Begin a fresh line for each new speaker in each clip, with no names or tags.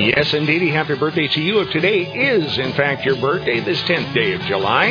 Yes, indeed. Happy birthday to you. If today is, in fact, your birthday, this 10th day of July.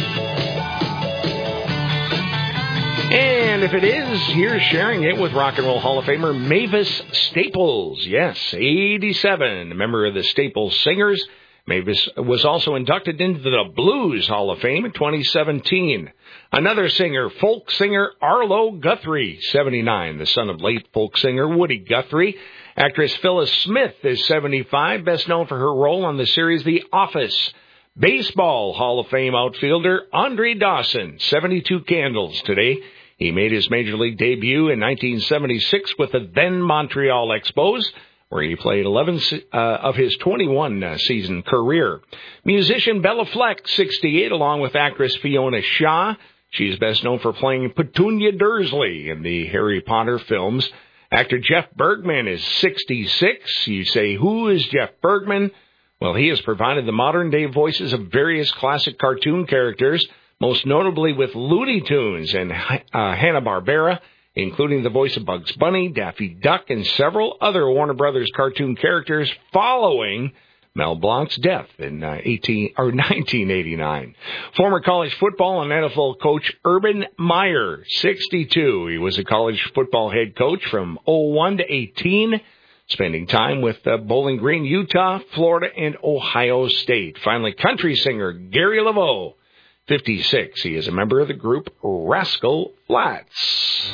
And if it is, here's sharing it with Rock and Roll Hall of Famer Mavis Staples. Yes, 87, a member of the Staples Singers. Mavis was also inducted into the Blues Hall of Fame in 2017. Another singer, folk singer Arlo Guthrie, 79, the son of late folk singer Woody Guthrie. Actress Phyllis Smith is 75, best known for her role on the series The Office. Baseball Hall of Fame outfielder Andre Dawson, 72 candles today. He made his Major League debut in 1976 with the then Montreal Expos, where he played 11 of his 21-season career. Musician Bella Fleck, 68, along with actress Fiona Shaw. She's best known for playing Petunia Dursley in the Harry Potter films. Actor Jeff Bergman is 66. You say, who is Jeff Bergman? Well, he has provided the modern-day voices of various classic cartoon characters, most notably with Looney Tunes and Hanna-Barbera, including the voice of Bugs Bunny, Daffy Duck, and several other Warner Brothers cartoon characters following Mel Blanc's death in 1989. Former college football and NFL coach Urban Meyer, 62. He was a college football head coach from 01 to 18, spending time with Bowling Green, Utah, Florida, and Ohio State. Finally, country singer Gary Laveau, 56. He is a member of the group Rascal Flatts.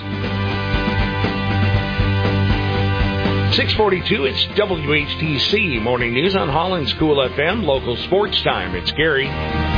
6:42, it's WHTC Morning News on Holland's Cool FM, local sports time. It's Gary.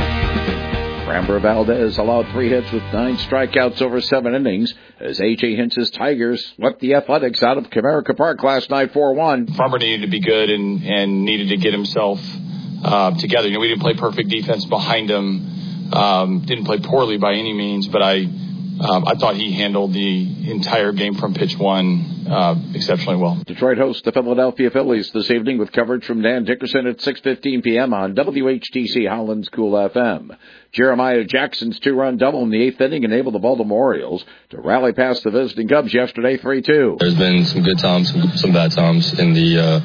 Framber Valdez allowed 3 hits with 9 strikeouts over 7 innings as A.J. Hintz's Tigers swept the Athletics out of Comerica Park last night 4-1.
Framber needed to be good and needed to get himself together. We didn't play perfect defense behind him. Didn't play poorly by any means, but I thought he handled the entire game from pitch 1 exceptionally well.
Detroit hosts the Philadelphia Phillies this evening with coverage from Dan Dickerson at 6:15 p.m. on WHTC Holland's Cool FM. Jeremiah Jackson's 2-run double in the 8th inning enabled the Baltimore Orioles to rally past the visiting Cubs yesterday 3-2.
There's been some good times, some bad times in the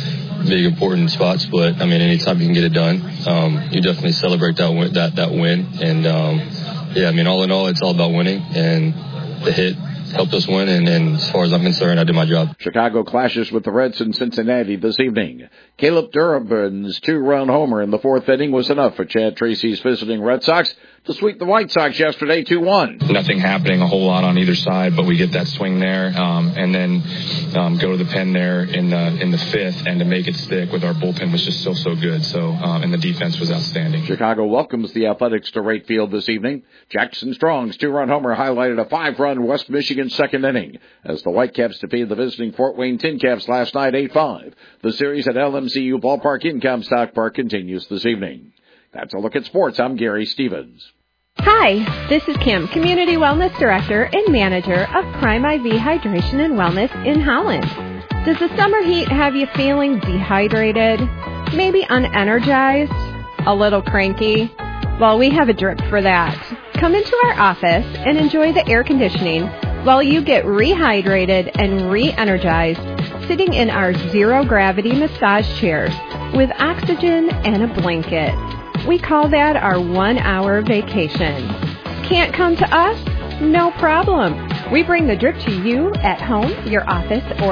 big important spots, but I mean, anytime you can get it done, you definitely celebrate that win. And yeah, I mean, all in all, it's all about winning, and the hit helped us win, and as far as I'm concerned, I did my job.
Chicago clashes with the Reds in Cincinnati this evening. Caleb Durbin's 2-run homer in the 4th inning was enough for Chad Tracy's visiting Red Sox to sweep the White Sox yesterday 2-1.
Nothing happening a whole lot on either side, but we get that swing there, and then go to the pen there in the 5th, and to make it stick with our bullpen was just so good. So and the defense was outstanding.
Chicago welcomes the Athletics to Wright Field this evening. Jackson Strong's 2-run homer highlighted a 5-run West Michigan 2nd inning as the Whitecaps defeated the visiting Fort Wayne Tin Caps last night 8-5. The series at LMCU Ballpark in Comstock Park continues this evening. That's a look at sports. I'm Gary Stevens.
Hi, this is Kim, Community Wellness Director and Manager of Prime IV Hydration and Wellness in Holland. Does the summer heat have you feeling dehydrated, maybe unenergized, a little cranky? Well, we have a drip for that. Come into our office and enjoy the air conditioning while you get rehydrated and re-energized sitting in our zero-gravity massage chairs with oxygen and a blanket. We call that our 1-hour vacation. Can't come to us? No problem. We bring the drip to you at home, your office, or